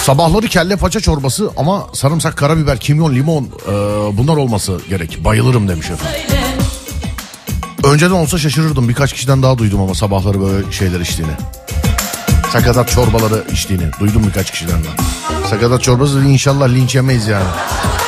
Sabahları kelle paça çorbası ama sarımsak, karabiber, kimyon, limon bunlar olması gerek. Bayılırım demiş efendim. Önceden olsa şaşırırdım. Birkaç kişiden daha duydum ama sabahları böyle şeyler içtiğini. Sakatat çorbaları içtiğini duydum birkaç kişiden daha. Sakatat çorbası inşallah linç yemeyiz yani.